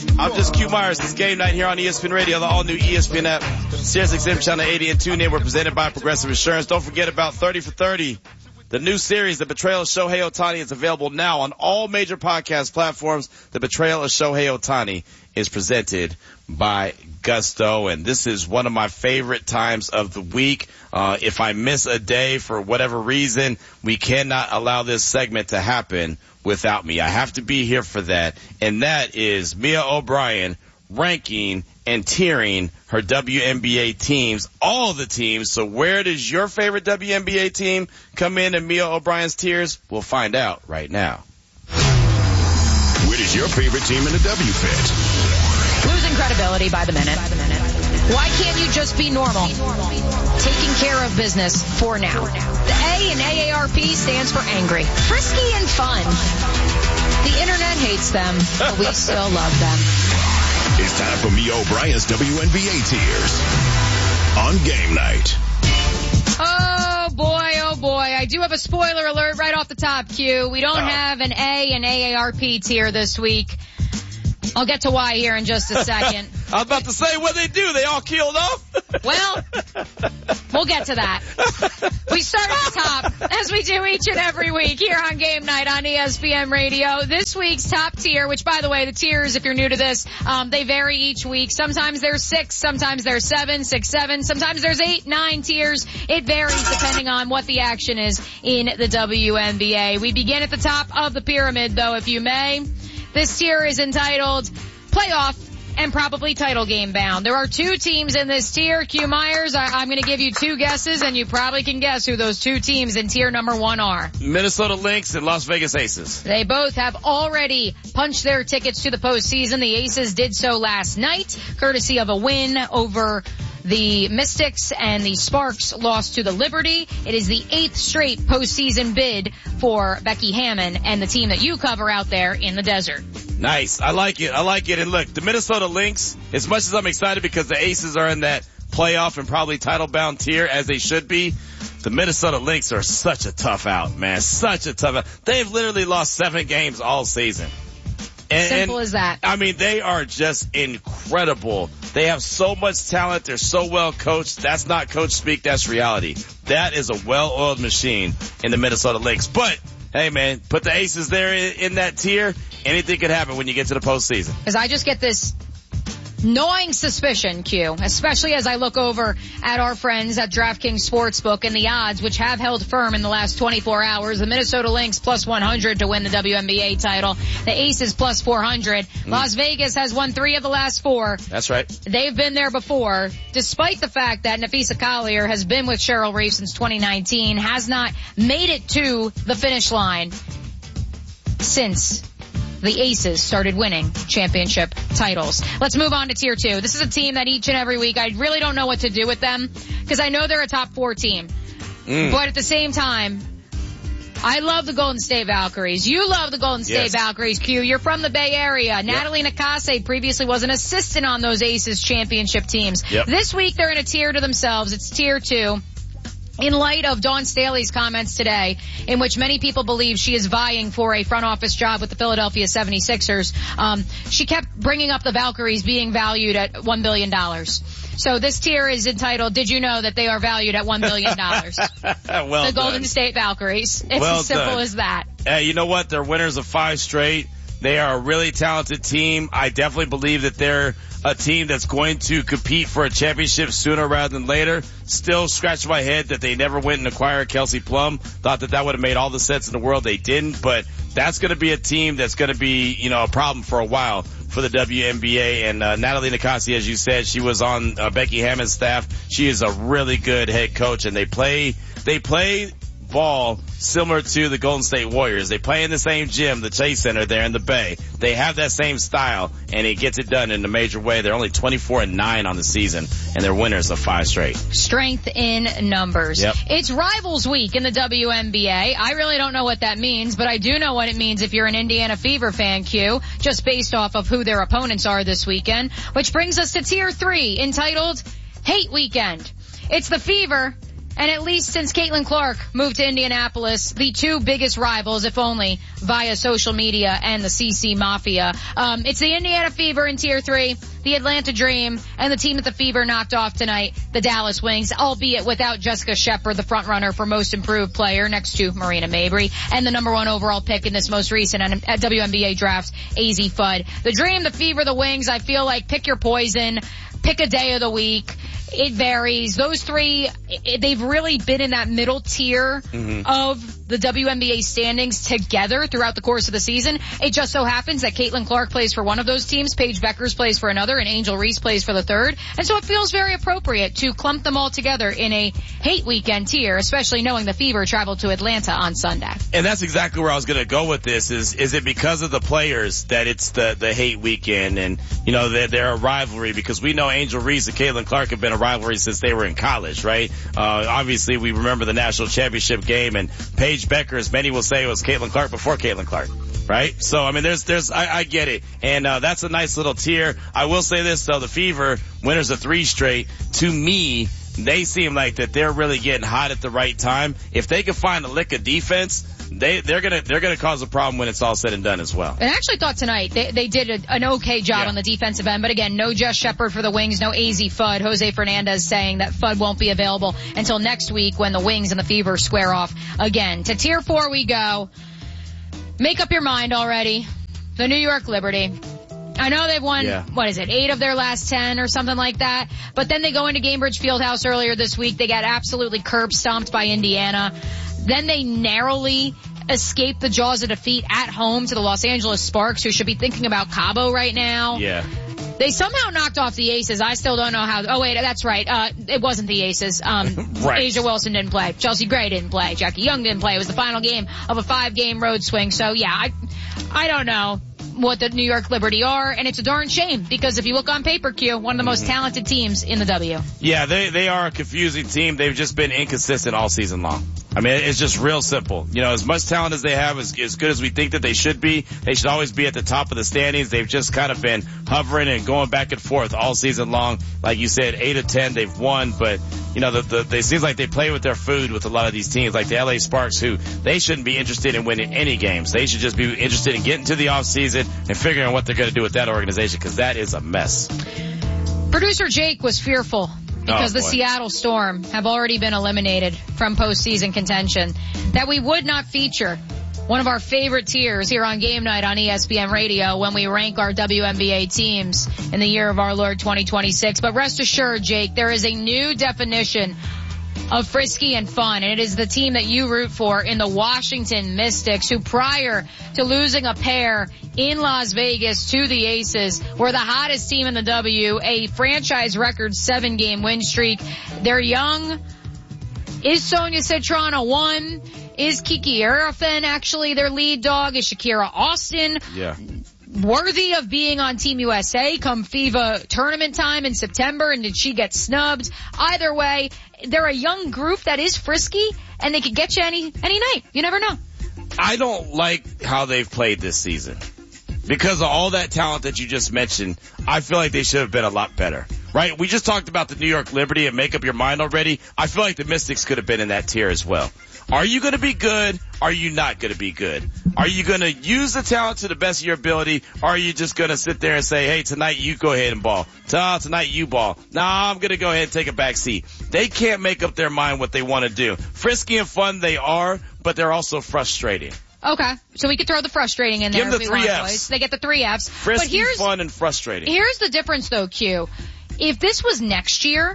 I'm just Q Myers. It's game night here on ESPN Radio, the all-new ESPN app, SiriusXM Channel 80 and TuneIn. We're presented by Progressive Insurance. Don't forget about 30 for 30. The new series, The Betrayal of Shohei Ohtani, is available now on all major podcast platforms. The Betrayal of Shohei Ohtani is presented by Gusto, and this is one of my favorite times of the week. If I miss a day for whatever reason, we cannot allow this segment to happen without me. I have to be here for that, and that is Mia O'Brien ranking and tiering her WNBA teams, all the teams. So where does your favorite WNBA team come in Mia O'Brien's tiers? We'll find out right now. Where does your favorite team in the W fit? Losing credibility by the minute. Why can't you just be normal? Taking care of business for now. The A in AARP stands for angry, frisky, and fun. The internet hates them, but we still love them. It's time for Mia O'Brien's WNBA tiers on game night. Oh boy, I do have a spoiler alert right off the top, Q. We don't have an A in AARP tier this week. I'll get to why here in just a second. I was about to say what they do. They all keeled off. Well, we'll get to that. We start at the top, as we do each and every week here on Game Night on ESPN Radio. This week's top tier, which, by the way, the tiers, if you're new to this, they vary each week. Sometimes there's 6, sometimes there's 7, 6, 7. Sometimes there's 8, 9 tiers. It varies depending on what the action is in the WNBA. We begin at the top of the pyramid, though, if you may. This tier is entitled Playoff and Probably Title Game Bound. There are 2 teams in this tier. Q Myers, I'm going to give you 2 guesses, and you probably can guess who those 2 teams in tier number 1 are. Minnesota Lynx and Las Vegas Aces. They both have already punched their tickets to the postseason. The Aces did so last night, courtesy of a win over the Mystics, and the Sparks lost to the Liberty. It is the 8th straight postseason bid for Becky Hammon and the team that you cover out there in the desert. Nice. I like it. And look, the Minnesota Lynx, as much as I'm excited because the Aces are in that playoff and probably title-bound tier, as they should be, the Minnesota Lynx are such a tough out, man. Such a tough out. They've literally lost 7 games all season. Simple as that. I mean, they are just incredible. They have so much talent. They're so well coached. That's not coach speak. That's reality. That is a well-oiled machine in the Minnesota Lynx. But, hey, man, put the Aces there in that tier. Anything could happen when you get to the postseason. Because I just get this gnawing suspicion, Q, especially as I look over at our friends at DraftKings Sportsbook and the odds, which have held firm in the last 24 hours. The Minnesota Lynx plus 100 to win the WNBA title. The Aces plus 400. Las Vegas has won 3 of the last 4. That's right. They've been there before, despite the fact that Napheesa Collier has been with Cheryl Reeve since 2019, has not made it to the finish line since the Aces started winning championship titles. Let's move on to tier 2. This is a team that each and every week I really don't know what to do with them because I know they're a top 4 team. But at the same time, I love the Golden State Valkyries. You love the Golden State Valkyries, Q. You're from the Bay Area. Yep. Natalie Nakase previously was an assistant on those Aces championship teams. Yep. This week they're in a tier to themselves. It's tier 2. In light of Dawn Staley's comments today, in which many people believe she is vying for a front office job with the Philadelphia 76ers, she kept bringing up the Valkyries being valued at $1 billion. So this tier is entitled, Did You Know That They Are Valued at $1 billion? Well the Golden State Valkyries. It's well as simple done. as that. You know what? They're winners of 5 straight. They are a really talented team. I definitely believe that they're a team that's going to compete for a championship sooner rather than later. Still scratch my head that they never went and acquired Kelsey Plum. Thought that would have made all the sense in the world. They didn't, but that's going to be a team that's going to be, a problem for a while for the WNBA. And Natalie Nakase, as you said, she was on Becky Hammon's staff. She is a really good head coach, and they play ball similar to the Golden State Warriors. They play in the same gym, the Chase Center there in the Bay. They have that same style, and it gets it done in a major way. They're only 24-9 on the season, and they're winners of 5 straight. Strength in numbers. Yep. It's Rivals Week in the WNBA. I really don't know what that means, but I do know what it means if you're an Indiana Fever fan, Q, just based off of who their opponents are this weekend, which brings us to Tier 3, entitled Hate Weekend. It's the Fever And at least since Caitlin Clark moved to Indianapolis, the two biggest rivals, if only via social media and the CC Mafia, it's the Indiana Fever in Tier 3, the Atlanta Dream, and the team that the Fever knocked off tonight, the Dallas Wings, albeit without Jessica Shepard, the frontrunner for Most Improved Player, next to Marina Mabry, and the number 1 overall pick in this most recent WNBA draft, AZ Fudd. The Dream, the Fever, the Wings, I feel like pick your poison, pick a day of the week. It varies. Those three, they've really been in that middle tier of the WNBA standings together throughout the course of the season. It just so happens that Caitlin Clark plays for one of those teams, Paige Beckers plays for another, and Angel Reese plays for the third. And so it feels very appropriate to clump them all together in a hate weekend tier, especially knowing the Fever traveled to Atlanta on Sunday. And that's exactly where I was going to go with this. Is it because of the players that it's the hate weekend and, you know, they're a rivalry? Because we know Angel Reese and Caitlin Clark have been a rivalry since they were in college, right? Obviously we remember the national championship game, and Paige Beckers, many will say it was Caitlin Clark before Caitlin Clark, right? So, I mean, I get it. And, that's a nice little tier. I will say this though, the Fever, winners of 3 straight, to me, they seem like that they're really getting hot at the right time. If they can find a lick of defense, they're gonna cause a problem when it's all said and done as well. And I actually thought tonight they did an okay job on the defensive end, but again, no Jess Shepard for the Wings, no AZ Fudd. Jose Fernandez saying that Fudd won't be available until next week when the Wings and the Fever square off again. To Tier 4 we go. Make up your mind already. The New York Liberty. I know they've won, 8 of their last 10 or something like that, but then they go into Gainbridge Fieldhouse earlier this week. They got absolutely curb stomped by Indiana. Then they narrowly escape the jaws of defeat at home to the Los Angeles Sparks, who should be thinking about Cabo right now. Yeah. They somehow knocked off the Aces. I still don't know how. Oh, wait, that's right. It wasn't the Aces. Right. Asia Wilson didn't play. Chelsea Gray didn't play. Jackie Young didn't play. It was the final game of a 5-game road swing. So, yeah, I don't know what the New York Liberty are, and it's a darn shame because if you look on paper, Q, one of the most talented teams in the W. Yeah, they are a confusing team. They've just been inconsistent all season long. I mean, it's just real simple. You know, as much talent as they have, as good as we think that they should be, they should always be at the top of the standings. They've just kind of been hovering and going back and forth all season long. Like you said, 8 of 10 they've won, but you know, they seems like they play with their food with a lot of these teams, like the LA Sparks, who they shouldn't be interested in winning any games. They should just be interested in getting to the off season and figuring out what they're going to do with that organization, because that is a mess. Producer Jake was fearful because the Seattle Storm have already been eliminated from postseason contention, that we would not feature one of our favorite tiers here on Game Night on ESPN Radio when we rank our WNBA teams in the year of our Lord 2026. But rest assured, Jake, there is a new definition of frisky and fun, and it is the team that you root for in the Washington Mystics, who prior to losing a pair in Las Vegas to the Aces were the hottest team in the W, a franchise record 7-game win streak. They're young. Is Sonia Citron a 1? Is Kiki Arafin actually their lead dog? Is Shakira Austin worthy of being on Team USA come FIBA tournament time in September, and did she get snubbed? Either way, they're a young group that is frisky, and they could get you any night. You never know. I don't like how they've played this season. Because of all that talent that you just mentioned, I feel like they should have been a lot better. Right? We just talked about the New York Liberty and make up your mind already. I feel like the Mystics could have been in that tier as well. Are you going to be good? Are you not going to be good? Are you going to use the talent to the best of your ability? Or are you just going to sit there and say, hey, tonight you go ahead and ball. Tonight you ball. Nah, I'm going to go ahead and take a back seat. They can't make up their mind what they want to do. Frisky and fun they are, but they're also frustrating. Okay, so we could throw the frustrating in there. Give them the 3 Fs. They get the 3 Fs. Frisky, fun, and frustrating. Here's the difference, though, Q. If this was next year,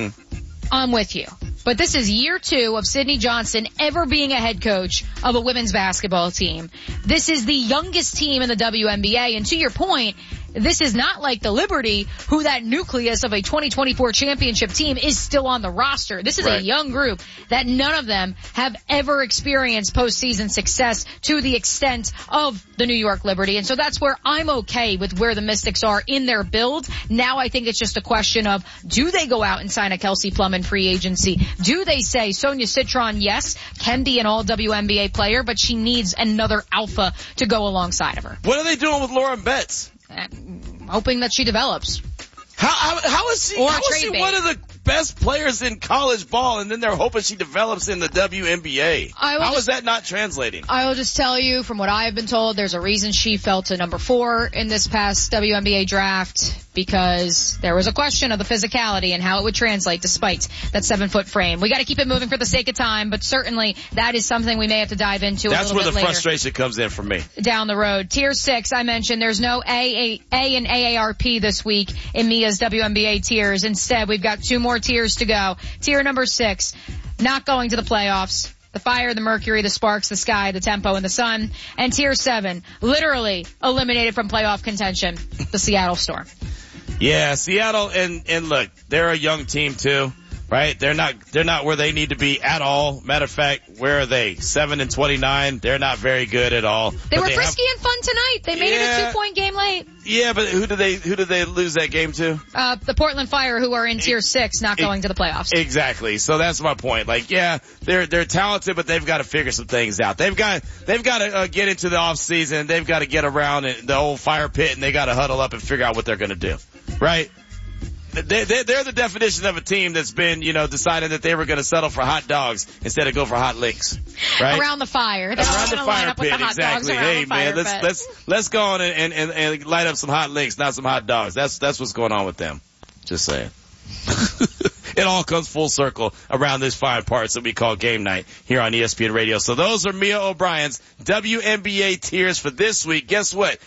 I'm with you. But this is year 2 of Sydney Johnson ever being a head coach of a women's basketball team. This is the youngest team in the WNBA, and to your point, this is not like the Liberty, who that nucleus of a 2024 championship team is still on the roster. This is a young group that none of them have ever experienced postseason success to the extent of the New York Liberty. And so that's where I'm okay with where the Mystics are in their build. Now I think it's just a question of, do they go out and sign a Kelsey Plum in free agency? Do they say Sonia Citron, yes, can be an all WNBA player, but she needs another alpha to go alongside of her? What are they doing with Lauren Betts? Hoping that she develops. How is she one of the best players in college ball, and then they're hoping she develops in the WNBA. How is that not translating? I will just tell you, from what I have been told, there's a reason she fell to number 4 in this past WNBA draft, because there was a question of the physicality and how it would translate despite that 7-foot frame. We got to keep it moving for the sake of time, but certainly that is something we may have to dive into a little bit later. That's where the frustration comes in for me. Down the road. Tier 6, I mentioned there's no A and AARP this week in Mia's WNBA tiers. Instead, we've got 2 more tiers to go. Tier number 6, not going to the playoffs. The Fire, the Mercury, the Sparks, the Sky, the Tempo, and the Sun. And Tier 7, literally eliminated from playoff contention, the Seattle Storm. Yeah, Seattle, and look, they're a young team too, right? They're not where they need to be at all. Matter of fact, where are they? 7-29. They're not very good at all. They were frisky and fun tonight. They made it a 2-point game late. Yeah, but who did they lose that game to? The Portland Fire, who are in Tier 6, not going to the playoffs. Exactly. So that's my point. Like, yeah, they're talented, but they've got to figure some things out. They've got to get into the off season. They've got to get around the old fire pit, and they got to huddle up and figure out what they're going to do. Right? They're the definition of a team that's been, decided that they were going to settle for hot dogs instead of go for hot licks. Right? Around the fire. Around the fire pit, exactly. Hey man, let's go on and light up some hot licks, not some hot dogs. That's what's going on with them. Just saying. It all comes full circle around this fine parts that we call game night here on ESPN Radio. So those are Mia O'Brien's WNBA tiers for this week. Guess what?